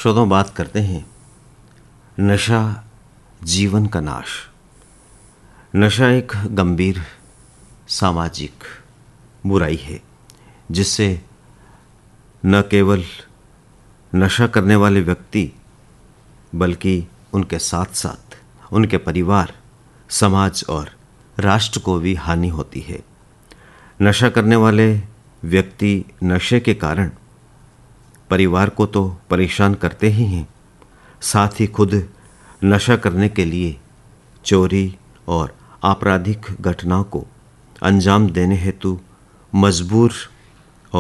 श्रोताओं, बात करते हैं नशा जीवन का नाश। नशा एक गंभीर सामाजिक बुराई है जिससे न केवल नशा करने वाले व्यक्ति बल्कि उनके साथ साथ उनके परिवार, समाज और राष्ट्र को भी हानि होती है। नशा करने वाले व्यक्ति नशे के कारण परिवार को तो परेशान करते ही हैं, साथ ही खुद नशा करने के लिए चोरी और आपराधिक घटनाओं को अंजाम देने हेतु मजबूर